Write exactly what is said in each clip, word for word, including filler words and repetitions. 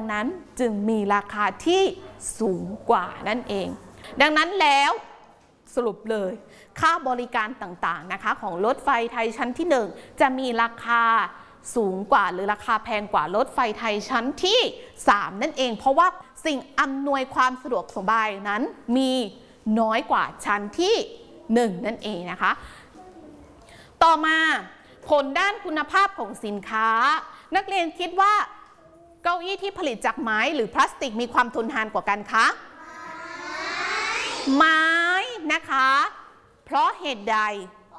นั้นจึงมีราคาที่สูงกว่านั่นเองดังนั้นแล้วสรุปเลยค่าบริการต่างๆนะคะของรถไฟไทยชั้นที่หนึ่งจะมีราคาสูงกว่าหรือราคาแพงกว่ารถไฟไทยชั้นที่สามนั่นเองเพราะว่าสิ่งอำนวยความสะดวกสบายนั้นมีน้อยกว่าชั้นที่หนึ่งนั่นเองนะคะต่อมาผลด้านคุณภาพของสินค้านักเรียนคิดว่าเก้าอี้ที่ผลิตจากไม้หรือพลาสติกมีความทนทานกว่ากันคะไม้นะคะเพราะเหตุใด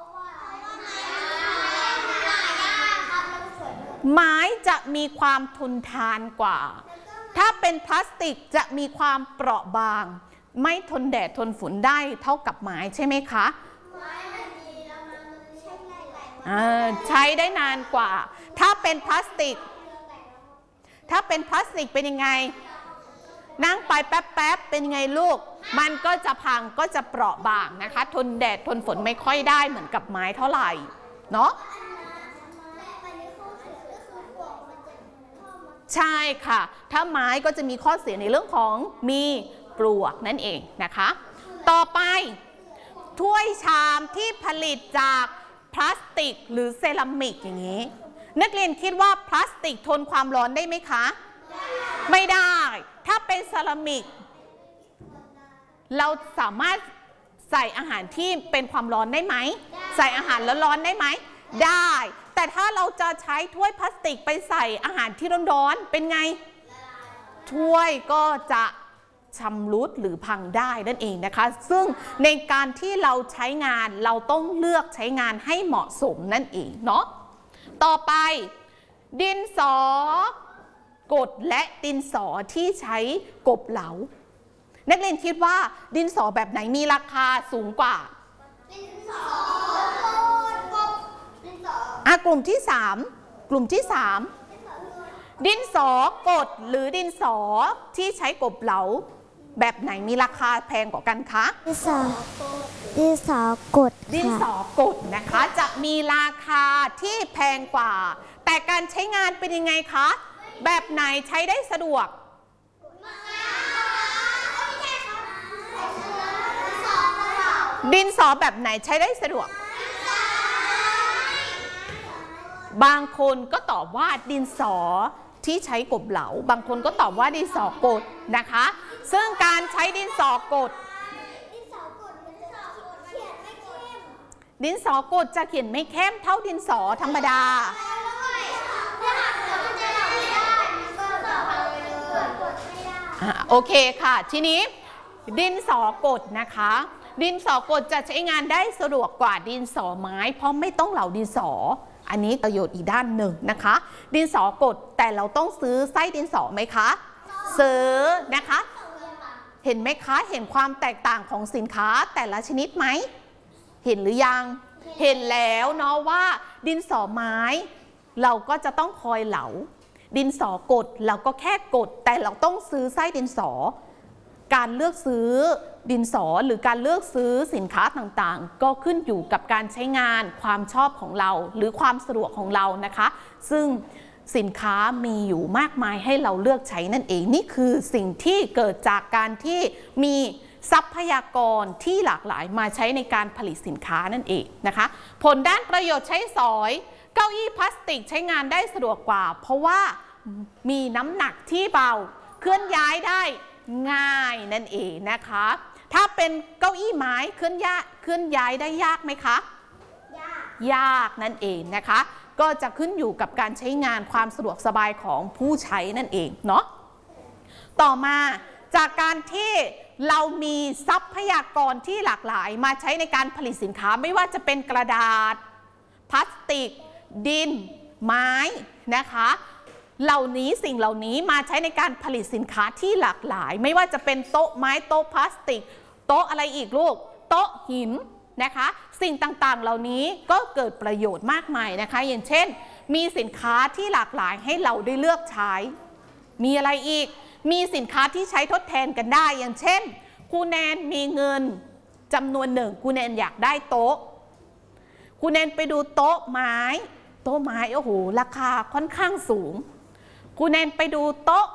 ไม้จะมีความทนทานกว่าถ้าเป็นพลาสติกจะมีความเปราะบางไม่ทนแดดทนฝนได้เท่ากับไม้ใช่ไหมคะใช้ได้นานกว่าถ้าเป็นพลาสติกถ้าเป็นพลาสติกเป็นยังไงนั่งไปแป๊บๆเป็นยังไงลูกมันก็จะพังก็จะเปราะบางนะคะทนแดดทนฝนไม่ค่อยได้เหมือนกับไม้เท่าไหร่เนาะใช่ค่ะถ้าไม้ก็จะมีข้อเสียในเรื่องของมีปลวกนั่นเองนะคะต่อไปถ้วยชามที่ผลิตจากพลาสติกหรือเซรามิกอย่างนี้นักเรียนคิดว่าพลาสติกทนความร้อนได้ไหมคะไม่ได้ถ้าเป็นเซรามิกเราสามารถใส่อาหารที่เป็นความร้อนได้ไหมใส่อาหารแล้วร้อนได้ไหมได้แต่ถ้าเราจะใช้ถ้วยพลาสติกไปใส่อาหารที่ร้อนๆเป็นไงถ้วยก็จะชำรุดหรือพังได้นั่นเองนะคะซึ่งในการที่เราใช้งานเราต้องเลือกใช้งานให้เหมาะสมนั่นเองเนาะต่อไปดินสอกดและดินสอที่ใช้กบเหลานักเรียนคิดว่าดินสอแบบไหนมีราคาสูงกว่าดินสอกบดินสออ่ะกลุ่มที่สามกลุ่มที่สามดินสอกดหรือดินสอที่ใช้กบเหลาแบบไหนมีราคาแพงกว่ากันคะดินสอดินสอกดดินสอกดนะคะจะมีราคาที่แพงกว่าแต่การใช้งานเป็นยังไงคะแบบไหนใช้ได้สะดวกดินสอแบบไหนใช้ได้สะดวกบางคนก็ตอบว่าดินสอที่ใช้กบเหลาบางคนก็ตอบว่าดินสอกดนะคะซึ่งการใช้ดินสอกดดินสอกดจะเขียนไม่เข้มเท่าดินสอธรรมดาโอเคค่ะทีนี้ดินสอกดนะคะดินสอกดจะใช้งานได้สะดวกกว่าดินสอไม้เพราะไม่ต้องเหลาดินสออันนี้ประโยชน์อีกด้านหนึ่งนะคะดินสอกดแต่เราต้องซื้อไส้ดินสอไหมคะซื้อนะคะเห็นไหมคะเห็นความแตกต่างของสินค้าแต่ละชนิดไหมเห็นหรือยังเห็นแล้วเนาะว่าดินสอไม้เราก็จะต้องคอยเหลาดินสอกดเราก็แค่กดแต่เราต้องซื้อไส้ดินสอการเลือกซื้อดินสอหรือการเลือกซื้อสินค้าต่างๆก็ขึ้นอยู่กับการใช้งานความชอบของเราหรือความสะดวกของเรานะคะซึ่งสินค้ามีอยู่มากมายให้เราเลือกใช้นั่นเองนี่คือสิ่งที่เกิดจากการที่มีทรัพยากรที่หลากหลายมาใช้ในการผลิตสินค้านั่นเองนะคะผลด้านประโยชน์ใช้สอยเก้าอี้พลาสติกใช้งานได้สะดวกกว่าเพราะว่ามีน้ำหนักที่เบาเคลื่อนย้ายได้ง่ายนั่นเองนะคะถ้าเป็นเก้าอี้ไม้เคลื่อนย้ายเคลื่อนย้ายได้ยากไหมคะยากยากนั่นเองนะคะก็จะขึ้นอยู่กับการใช้งานความสะดวกสบายของผู้ใช้นั่นเองเนาะต่อมาจากการที่เรามีทรัพยากรที่หลากหลายมาใช้ในการผลิตสินค้าไม่ว่าจะเป็นกระดาษพลาสติกดินไม้นะคะเหล่านี้สิ่งเหล่านี้มาใช้ในการผลิตสินค้าที่หลากหลายไม่ว่าจะเป็นโต๊ะไม้โต๊ะพลาสติกโต๊ะอะไรอีกลูกโต๊ะหินนะคะสิ่งต่างๆเหล่านี้ก็เกิดประโยชน์มากมายนะคะอย่างเช่นมีสินค้าที่หลากหลายให้เราได้เลือกใช้มีอะไรอีกมีสินค้าที่ใช้ทดแทนกันได้อย่างเช่นครูแนนมีเงินจำนวนหนึ่งครูแนนอยากได้โต๊ะครูแนนไปดูโต๊ะไม้โต๊ะไม้โอ้โหราคาค่อนข้างสูงครูแนนไปดูโต๊ะ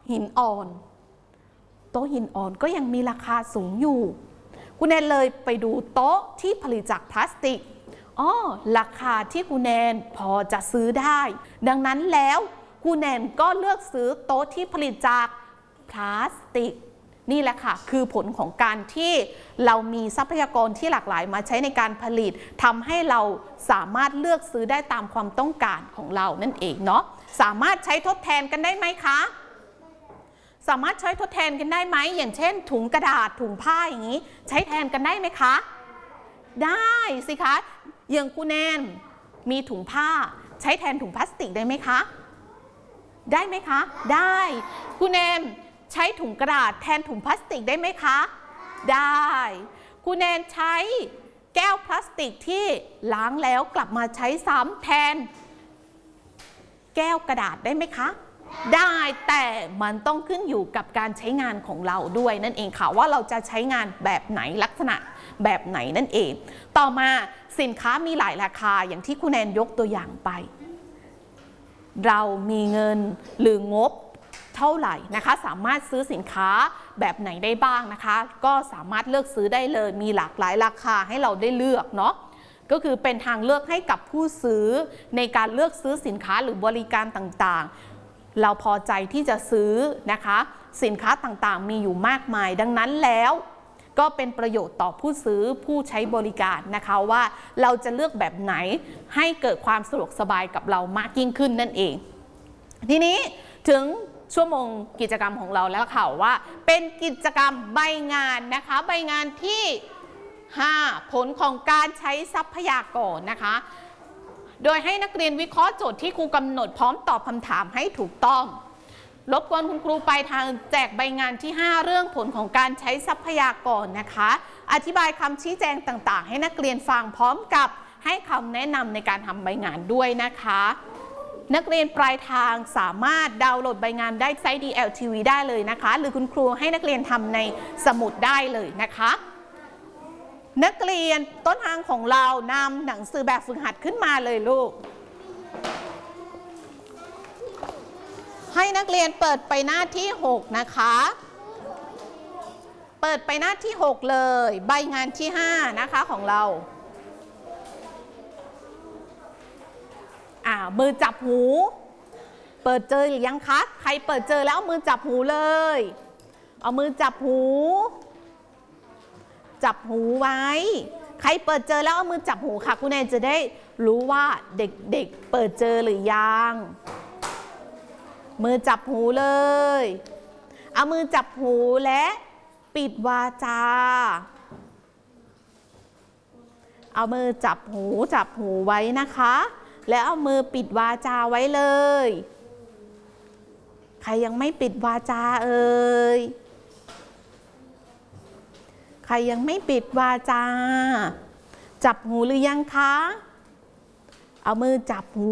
หินอ่อนโต๊ะหินอ่อนก็ยังมีราคาสูงอยู่คุณแนนเลยไปดูโต๊ะที่ผลิตจากพลาสติกอ๋อราคาที่คุณแนนพอจะซื้อได้ดังนั้นแล้วคุณแนนก็เลือกซื้อโต๊ะที่ผลิตจากพลาสติกนี่แหละค่ะคือผลของการที่เรามีทรัพยากรที่หลากหลายมาใช้ในการผลิตทำให้เราสามารถเลือกซื้อได้ตามความต้องการของเรานั่นเองเนาะสามารถใช้ทดแทนกันได้ไหมคะสามารถใช้ทดแทนกันได้ไหมอย่างเช่นถุงกระดาษถุงผ้าอย่างนี้ใช้แทนกันได้ไหมคะได้สิคะอย่างคุณแนนมีถุงผ้าใช้แทนถุงพลาสติกได้ไหมคะได้ไหมคะได้คุณแนนใช้ถุงกระดาษแทนถุงพลาสติกได้ไหมคะได้คุณแนนใช้แก้วพลาสติกที่ล้างแล้วกลับมาใช้ซ้ำแทนแก้วกระดาษได้ไหมคะได้แต่มันต้องขึ้นอยู่กับการใช้งานของเราด้วยนั่นเองค่ะว่าเราจะใช้งานแบบไหนลักษณะแบบไหนนั่นเองต่อมาสินค้ามีหลายราคาอย่างที่คุณแนนยกตัวอย่างไปเรามีเงินหรืองบเท่าไหร่นะคะสามารถซื้อสินค้าแบบไหนได้บ้างนะคะก็สามารถเลือกซื้อได้เลยมีหลากหลายราคาให้เราได้เลือกเนาะก็คือเป็นทางเลือกให้กับผู้ซื้อในการเลือกซื้อสินค้าหรือบริการต่างๆเราพอใจที่จะซื้อนะคะสินค้าต่างๆมีอยู่มากมายดังนั้นแล้วก็เป็นประโยชน์ต่อผู้ซื้อผู้ใช้บริการนะคะว่าเราจะเลือกแบบไหนให้เกิดความสะดวกสบายกับเรามากยิ่งขึ้นนั่นเองทีนี้ถึงชั่วโมงกิจกรรมของเราแล้วค่ะว่าเป็นกิจกรรมใบงานนะคะใบงานที่ห้าผลของการใช้ทรัพยากรนะคะโดยให้นักเรียนวิเคราะห์โจทย์ที่ครูกำหนดพร้อมตอบคำถามให้ถูกต้องรบกวนคุณครูไปทางแจกใบงานที่ห้าเรื่องผลของการใช้ทรัพยากรนะคะอธิบายคำชี้แจงต่างๆให้นักเรียนฟังพร้อมกับให้คำแนะนำในการทำใบงานด้วยนะคะนักเรียนปลายทางสามารถดาวน์โหลดใบงานได้ไซต์ ดี แอล ที วี ได้เลยนะคะหรือคุณครูให้นักเรียนทำในสมุดได้เลยนะคะนักเรียนต้นทางของเรานำหนังสือแบบฝึกหัดขึ้นมาเลยลูกให้นักเรียนเปิดไปหน้าที่หกนะคะเปิดไปหน้าที่หกเลยใบงานที่ห้านะคะของเราอ่ามือจับหูเปิดเจอหรือยังคะใครเปิดเจอแล้วเอามือจับหูเลยเอามือจับหูจับหูไว้ใครเปิดเจอแล้วเอามือจับหูค่ะคุณแนนจะได้รู้ว่าเด็กๆ เ, เปิดเจอหรือยังมือจับหูเลยเอามือจับหูและปิดวาจาเอามือจับหูจับหูไว้นะคะแล้วเอามือปิดวาจาไว้เลยใครยังไม่ปิดวาจาเอ่ยใครยังไม่ปิดวาจาจับหูหรือยังคะเอามือจับหู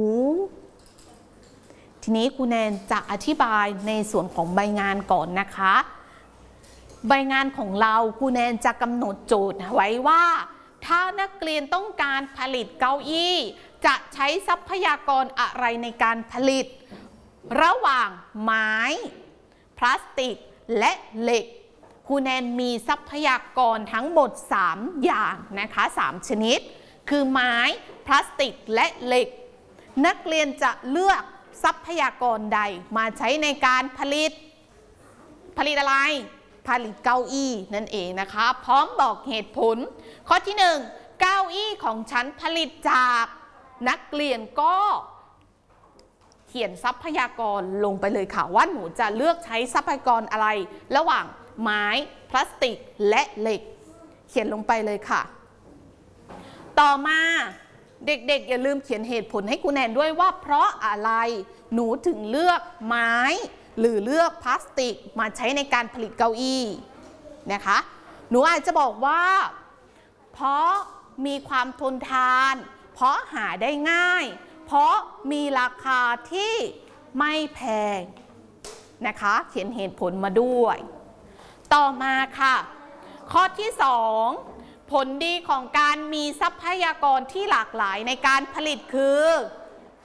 ทีนี้ครูแนนจะอธิบายในส่วนของใบงานก่อนนะคะใบงานของเราครูแนนจะกำหนดโจทย์ไว้ว่าถ้านักเรียนต้องการผลิตเก้าอี้จะใช้ทรัพยากรอะไรในการผลิตระหว่างไม้พลาสติกและเหล็กครูแนนมีทรัพยากรทั้งหมดสามอย่างนะคะสามชนิดคือไม้พลาสติกและเหล็กนักเรียนจะเลือกทรัพยากรใดมาใช้ในการผลิตผลิตอะไรผลิตเก้าอี้นั่นเองนะคะพร้อมบอกเหตุผลข้อที่หนึ่งเก้าอี้ของฉันผลิตจากนักเรียนก็เขียนทรัพยากรลงไปเลยค่ะว่าหนูจะเลือกใช้ทรัพยากรอะไรระหว่างไม้พลาสติกและเหล็กเขียนลงไปเลยค่ะต่อมาเด็กๆอย่าลืมเขียนเหตุผลให้ครูแนนด้วยว่าเพราะอะไรหนูถึงเลือกไม้หรือเลือกพลาสติกมาใช้ในการผลิตเก้าอี้นะคะหนูอาจจะบอกว่าเพราะมีความทนทานเพราะหาได้ง่ายเพราะมีราคาที่ไม่แพงนะคะเขียนเหตุผลมาด้วยต่อมาค่ะข้อที่สองผลดีของการมีทรัพยากรที่หลากหลายในการผลิตคือ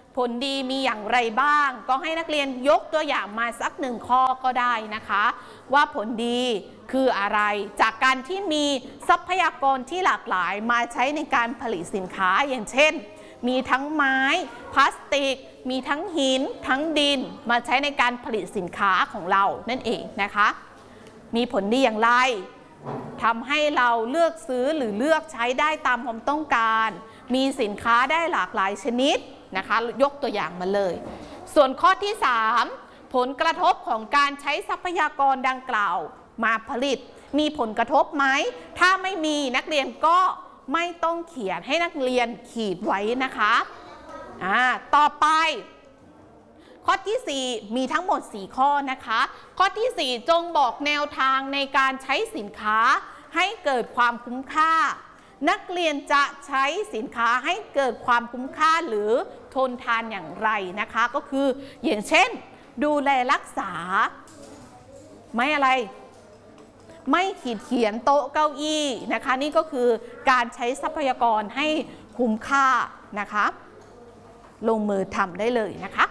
ผลดีมีอย่างไรบ้างก็ให้นักเรียนยกตัวอย่างมาสักหนึ่งข้อก็ได้นะคะว่าผลดีคืออะไรจากการที่มีทรัพยากรที่หลากหลายมาใช้ในการผลิตสินค้าอย่างเช่นมีทั้งไม้พลาสติกมีทั้งหินทั้งดินมาใช้ในการผลิตสินค้าของเรานั่นเองนะคะมีผลดีอย่างไรทำให้เราเลือกซื้อหรือเลือกใช้ได้ตามความต้องการมีสินค้าได้หลากหลายชนิดนะคะยกตัวอย่างมาเลยส่วนข้อที่สามผลกระทบของการใช้ทรัพยากรดังกล่าวมาผลิตมีผลกระทบไหมถ้าไม่มีนักเรียนก็ไม่ต้องเขียนให้นักเรียนขีดไว้นะคะอ่าต่อไปข้อที่สี่มีทั้งหมดสี่ข้อนะคะข้อที่สี่จงบอกแนวทางในการใช้สินค้าให้เกิดความคุ้มค่านักเรียนจะใช้สินค้าให้เกิดความคุ้มค่าหรือทนทานอย่างไรนะคะก็คืออย่างเช่นดูแลรักษาไม่อะไรไม่ขีดเขียนโต๊ะเก้าอี้นะคะนี่ก็คือการใช้ทรัพยากรให้คุ้มค่านะคะลงมือทำได้เลยนะคะ